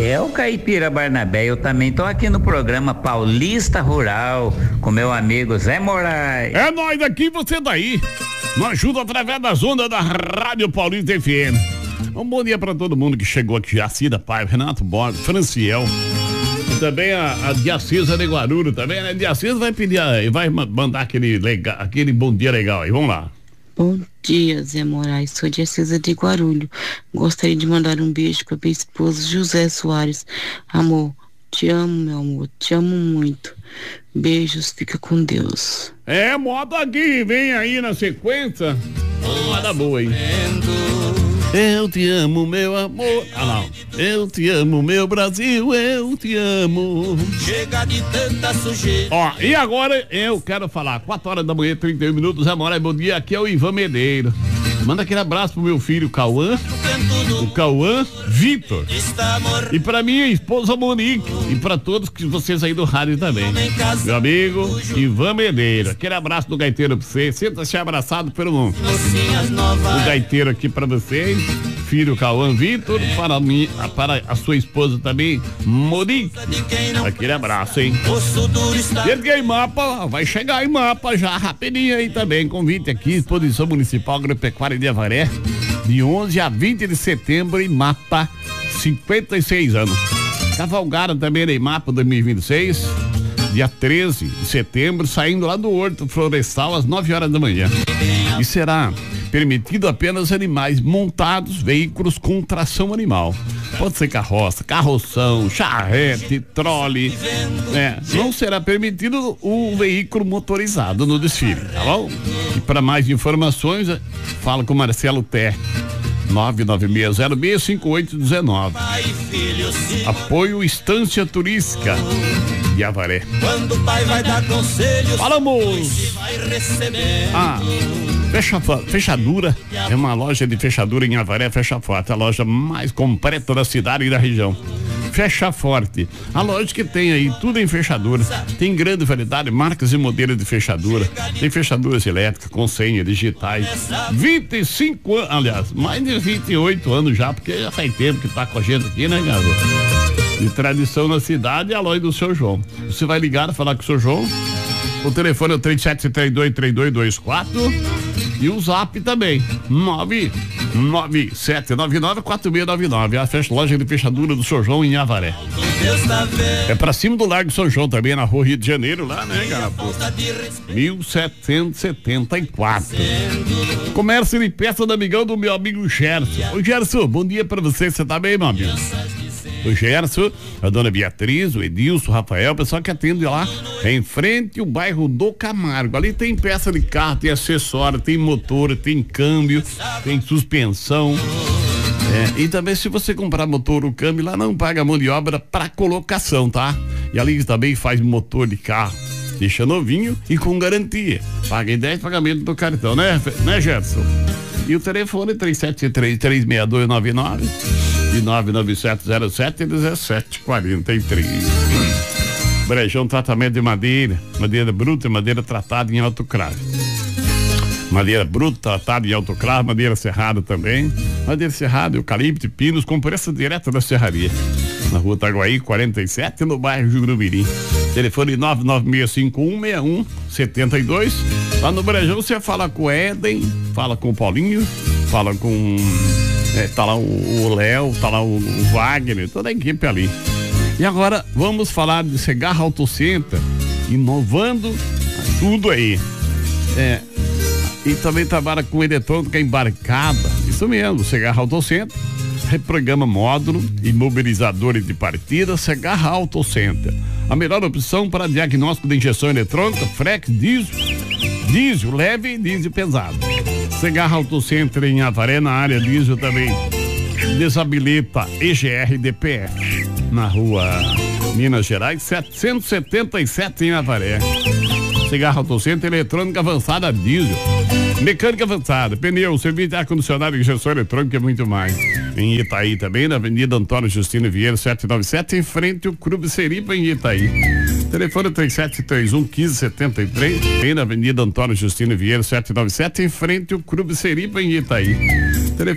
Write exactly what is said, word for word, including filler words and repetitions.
É o Caipira Barnabé, eu também tô aqui no programa Paulista Rural com meu amigo Zé Moraes. É nós daqui, você daí. Nos ajuda através das ondas da Rádio Paulista F M. Um bom dia pra todo mundo que chegou aqui, Jacida Paiva, Renato Borges, Franciel. E também a, a Diacisa de Guarulhos também, né? Diacisa vai pedir, vai mandar aquele, legal, aquele bom dia legal aí, vamos lá. Bom dia, Zé Moraes, sou Diacisa de Guarulhos. Gostaria de mandar um beijo para minha esposa José Soares. Amor, te amo, meu amor, te amo muito. Beijos, fica com Deus. É, moda aqui, vem aí na sequência. Moda boa, hein? Eu te amo, meu amor. Ah, não. Eu te amo, meu Brasil, eu te amo. Chega de tanta sujeira. Ó, e agora eu quero falar. quatro horas da manhã, trinta e um minutos. Amor, bom dia. Aqui é o Ivan Medeiro. Manda aquele abraço pro meu filho Cauã, o Cauã Vitor, e pra minha esposa Monique, e pra todos que vocês aí do rádio também. Meu amigo Ivan Medeiro, aquele abraço do gaiteiro pra você. Senta-se abraçado pelo mundo. O gaiteiro aqui pra vocês, filho Cauã Vitor, para mim, para a sua esposa também, Monique. Aquele abraço, hein? E em Mapa, vai chegar em Mapa já rapidinho aí também. Convite aqui, Exposição Municipal Agropecuária de Avaré, de onze a vinte de setembro em Mapa, cinquenta e seis anos. Cavalgada também em Mapa dois mil e vinte e seis, dia treze de setembro, saindo lá do Horto Florestal às nove horas da manhã. E será permitido apenas animais montados, veículos com tração animal. Pode ser carroça, carroção, charrete, trole. É, não será permitido o veículo motorizado no desfile, tá bom? E para mais informações, fala com Marcelo Té. nove nove seis zero seis cinco oito um nove. Apoio Estância Turística de Avaré. Quando o pai vai dar conselhos, falamos. Ah, Fecha, fechadura é uma loja de fechadura em Avaré, Fecha Forte, a loja mais completa da cidade e da região. Fecha Forte, a loja que tem aí tudo em fechadura, tem grande variedade, marcas e modelos de fechadura, tem fechaduras elétricas com senha, digitais, vinte e cinco anos, aliás, mais de vinte e oito anos já, porque já faz tempo que tá com a gente aqui, né, garoto? De tradição na cidade, a loja do seu João. Você vai ligar, falar com o seu João, o telefone é o três sete três dois três dois dois quatro e o zap também, nove nove sete nove nove quatro seis nove nove, a fecha, loja de fechadura do seu João em Avaré. É pra cima do Largo São João também, na rua Rio de Janeiro, lá, né, cara? mil setecentos e setenta e quatro. Comércio de peça do amigão do meu amigo Gerson. Ô Gerson, bom dia pra você, você tá bem, meu amigo? O Gerson, a dona Beatriz, o Edilson, o Rafael, o pessoal que atende lá, é em frente ao bairro do Camargo. Ali tem peça de carro, tem acessório, tem motor, tem câmbio, tem suspensão. É, e também se você comprar motor ou câmbio, lá não paga mão de obra para colocação, tá? E ali também faz motor de carro, deixa novinho e com garantia. Paga em dez pagamentos do cartão, né, né, Gerson? E o telefone é três sete três, três seis dois nove nove e nove nove sete zero sete um sete quatro três. Brejão, tratamento de madeira, madeira bruta e madeira tratada em autoclave. Madeira bruta, tratada em autoclave, madeira serrada também. Madeira serrada, eucalipto e pinos com preço direto da serraria. Na rua Taguaí, quarenta e sete, no bairro Jurumirim. Telefone nove nove seis cinco um seis um sete dois. Lá no Brejão você fala com o Éden, fala com o Paulinho, fala com... É, tá lá o Léo, tá lá o, o Wagner, toda a equipe ali. E agora vamos falar de Cigarro Auto Center, inovando tudo aí. É, e também trabalha com eletrônica embarcada, isso mesmo, Cigarro Auto Center, reprograma módulo, imobilizadores de partida, Cigarro Auto Center. A melhor opção para diagnóstico de injeção eletrônica, frex, diesel, diesel leve e diesel pesado. Cigarro Auto Center em Avaré, na área diesel também. Desabilita E G R D P F, na rua Minas Gerais, setecentos e setenta e sete em Avaré. Cigarro Auto Center, eletrônica avançada diesel, mecânica avançada, pneu, serviço de ar-condicionado, injeção eletrônica e muito mais. Em Itaí também, na Avenida Antônio Justino Vieira, setecentos e noventa e sete, em frente ao Clube Seripa, em Itaí. Telefone três sete três um, um cinco sete três, bem na Avenida Antônio Justino Vieira, setecentos e noventa e sete, em frente ao Clube Seripa, em Itaí.